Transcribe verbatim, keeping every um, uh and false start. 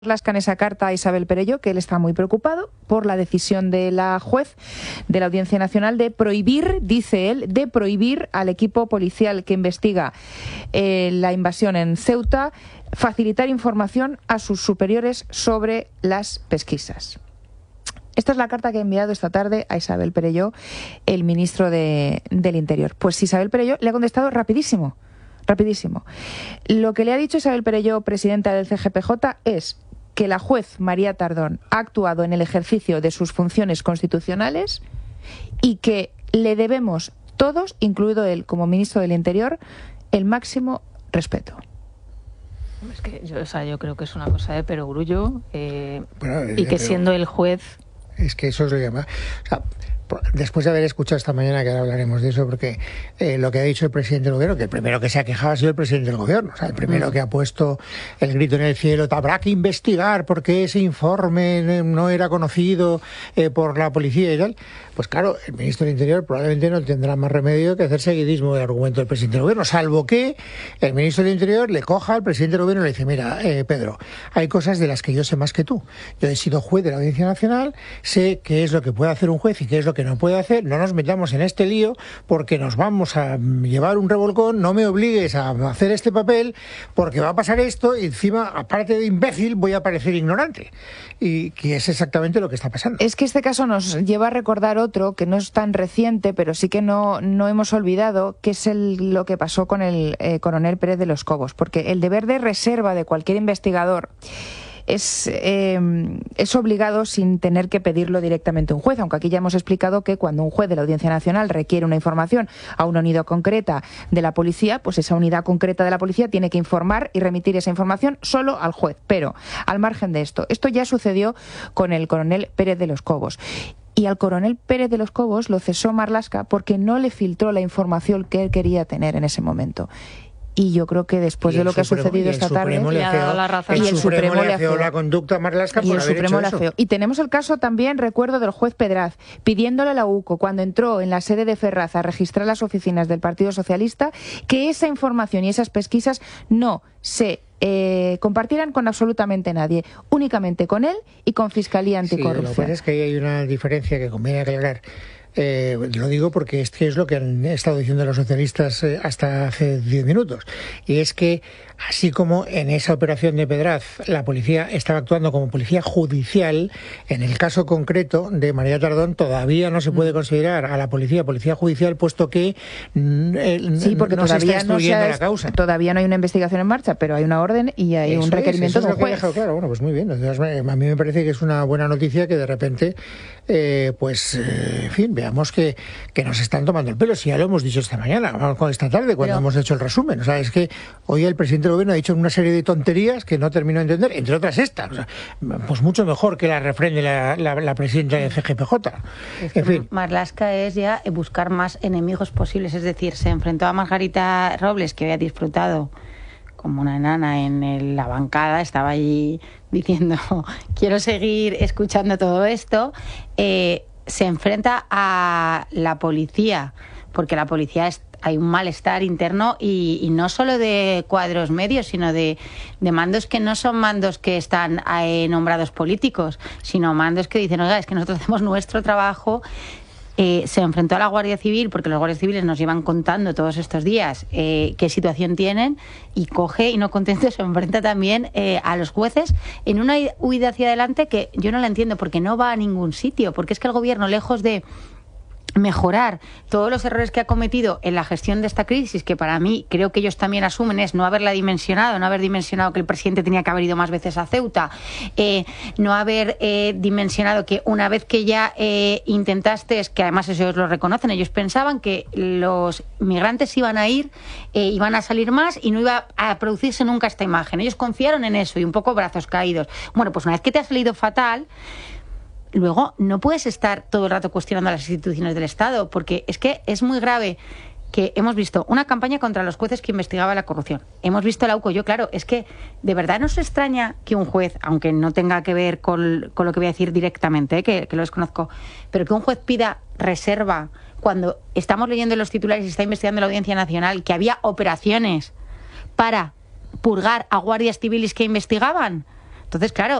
Marlaska en esa carta a Isabel Perelló que él está muy preocupado por la decisión de la juez de la Audiencia Nacional de prohibir, dice él, de prohibir al equipo policial que investiga eh, la invasión en Ceuta facilitar información a sus superiores sobre las pesquisas. Esta es la carta que ha enviado esta tarde a Isabel Perelló, el ministro de, del Interior. Pues Isabel Perelló le ha contestado rapidísimo, rapidísimo. Lo que le ha dicho Isabel Perelló, presidenta del C G P J, es que la juez María Tardón ha actuado en el ejercicio de sus funciones constitucionales y que le debemos todos, incluido él como ministro del Interior, el máximo respeto. Es que yo, o sea, yo creo que es una cosa de perogrullo eh, bueno, y que siendo el juez... Es que eso es lo que llama... O sea, después de haber escuchado esta mañana, que ahora hablaremos de eso, porque eh, lo que ha dicho el presidente del gobierno, que el primero que se ha quejado ha sido el presidente del gobierno, o sea, el primero mm. que ha puesto el grito en el cielo, habrá que investigar porque ese informe no era conocido eh, por la policía y tal. Pues claro, el ministro del Interior probablemente no tendrá más remedio que hacer seguidismo del argumento del presidente del gobierno, salvo que el ministro del Interior le coja al presidente del gobierno y le dice, mira, eh, Pedro, hay cosas de las que yo sé más que tú. Yo he sido juez de la Audiencia Nacional, sé qué es lo que puede hacer un juez y qué es lo que no puede hacer, no nos metamos en este lío porque nos vamos a llevar un revolcón, no me obligues a hacer este papel porque va a pasar esto y encima, aparte de imbécil, voy a parecer ignorante. Y que es exactamente lo que está pasando. Es que este caso nos lleva a recordar otro que no es tan reciente, pero sí que no, no hemos olvidado, que es el, lo que pasó con el eh, coronel Pérez de los Cobos, porque el deber de reserva de cualquier investigador Es, eh, es obligado sin tener que pedirlo directamente a un juez, aunque aquí ya hemos explicado que cuando un juez de la Audiencia Nacional requiere una información a una unidad concreta de la policía, pues esa unidad concreta de la policía tiene que informar y remitir esa información solo al juez. Pero, al margen de esto, esto ya sucedió con el coronel Pérez de los Cobos. Y al coronel Pérez de los Cobos lo cesó Marlaska porque no le filtró la información que él quería tener en ese momento. Y yo creo que después de lo que ha sucedido esta tarde, le ha dado la razón. Y el Supremo le afeó la conducta a Marlaska por haber hecho eso. Y tenemos el caso también, recuerdo, del juez Pedraz, pidiéndole a la U C O, cuando entró en la sede de Ferraz a registrar las oficinas del Partido Socialista, que esa información y esas pesquisas no se eh, compartieran con absolutamente nadie, únicamente con él y con Fiscalía Anticorrupción. Sí, lo que pasa es que ahí hay una diferencia que conviene aclarar. Eh, lo digo porque es que es lo que han estado diciendo los socialistas eh, hasta hace diez minutos, y es que así como en esa operación de Pedraz la policía estaba actuando como policía judicial, en el caso concreto de María Tardón todavía no se puede considerar a la policía policía judicial, puesto que eh, sí, porque no todavía se está excluyendo no se ha, la causa. Todavía no hay una investigación en marcha, pero hay una orden y hay eso un requerimiento es, eso de un es lo que juez. he dejado claro. Bueno, pues muy bien. A mí me parece que es una buena noticia que de repente, eh, pues, eh, en fin, veamos que, que nos están tomando el pelo. Si ya lo hemos dicho esta mañana, esta tarde, cuando pero, hemos hecho el resumen. O sea, es que hoy el presidente del gobierno ha dicho una serie de tonterías que no termino de entender, entre otras estas. O sea, pues mucho mejor que la refrende la, la, la presidenta del C G P J. Es que en fin. Marlaska es ya buscar más enemigos posibles. Es decir, se enfrentó a Margarita Robles, que había disfrutado como una enana en el, la bancada, estaba allí diciendo quiero seguir escuchando todo esto. Eh, se enfrenta a la policía, porque la policía es, hay un malestar interno y, y no solo de cuadros medios, sino de, de mandos que no son mandos que están eh, nombrados políticos, sino mandos que dicen, oiga, es que nosotros hacemos nuestro trabajo. Eh, se enfrentó a la Guardia Civil, porque los guardias civiles nos llevan contando todos estos días eh, qué situación tienen, y coge, y no contento, se enfrenta también eh, a los jueces en una huida hacia adelante que yo no la entiendo, porque no va a ningún sitio, porque es que el gobierno, lejos de mejorar todos los errores que ha cometido en la gestión de esta crisis, que para mí creo que ellos también asumen, es no haberla dimensionado, no haber dimensionado que el presidente tenía que haber ido más veces a Ceuta, eh, no haber eh, dimensionado que una vez que ya eh, intentaste, que además ellos lo reconocen, ellos pensaban que los migrantes iban a ir, eh, iban a salir más y no iba a producirse nunca esta imagen. Ellos confiaron en eso y un poco brazos caídos. Bueno, pues una vez que te ha salido fatal, luego no puedes estar todo el rato cuestionando a las instituciones del Estado, porque es que es muy grave que hemos visto una campaña contra los jueces que investigaban la corrupción. Hemos visto la U C O. Yo, claro, es que de verdad nos extraña que un juez, aunque no tenga que ver con, con lo que voy a decir directamente, ¿eh? que, que lo desconozco, pero que un juez pida reserva cuando estamos leyendo en los titulares y está investigando la Audiencia Nacional que había operaciones para purgar a guardias civiles que investigaban. Entonces, claro,